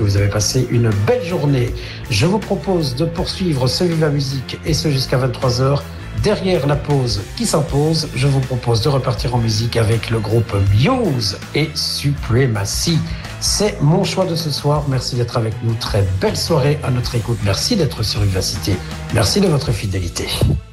que vous avez passé une belle journée. Je vous propose de poursuivre ce Viva Musique et ce jusqu'à 23h. Derrière la pause qui s'impose, je vous propose de repartir en musique avec le groupe Muse et Supremacy. C'est mon choix de ce soir. Merci d'être avec nous. Très belle soirée à notre écoute. Merci d'être sur Vivacité. Merci de votre fidélité.